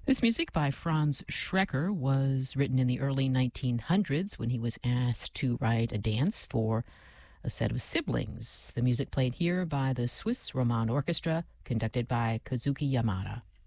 This music by Franz Schrecker was written in the early 1900s when he was asked to write a dance for a set of siblings. The music played here by the Swiss Romand Orchestra, conducted by Kazuki Yamada.